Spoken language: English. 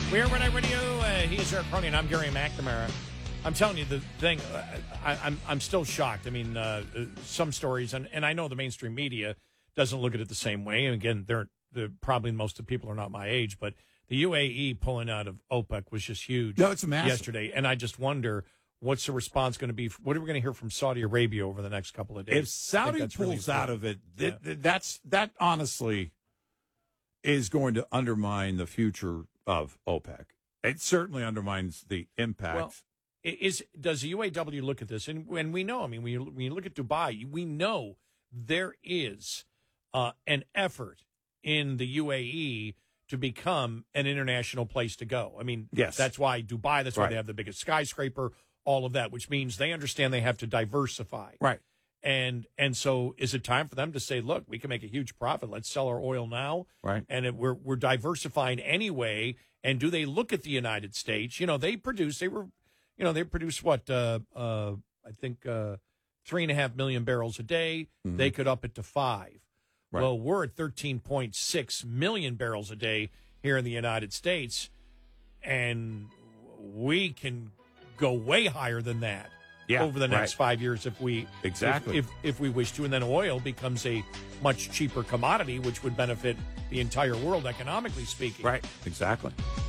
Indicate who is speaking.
Speaker 1: We're Overnight Radio. He's Eric Cronin. I'm Gary McNamara. I'm telling you the thing. I'm still shocked. I mean, some stories, and I know the mainstream media doesn't look at it the same way. And again, they're probably most of the people are not my age, but the UAE pulling out of OPEC was just huge.
Speaker 2: No, it's massive.
Speaker 1: Yesterday, and I just wonder what's the response going to be. What are we going to hear from Saudi Arabia over the next couple of days?
Speaker 2: If Saudi pulls out of it, that honestly is going to undermine the future of OPEC. It certainly undermines the impact.
Speaker 1: Well, does the UAW look at this? And when we know, I mean, when you look at Dubai, we know there is an effort in the UAE to become an international place to go. I mean,
Speaker 2: yes.
Speaker 1: That's why Dubai, that's why they have the biggest skyscraper, all of that, which means they understand they have to diversify.
Speaker 2: Right.
Speaker 1: And so is it time for them to say, look, we can make a huge profit. Let's sell our oil now.
Speaker 2: Right.
Speaker 1: And we're diversifying anyway. And do they look at the United States? You know, they produced what, I think 3.5 million barrels a day. Mm-hmm. They could up it to 5. Right. Well, we're at 13.6 million barrels a day here in the United States. And we can go way higher than that.
Speaker 2: Yeah,
Speaker 1: over the next 5 years if we wish to. And then oil becomes a much cheaper commodity, which would benefit the entire world economically speaking.
Speaker 2: Right, exactly.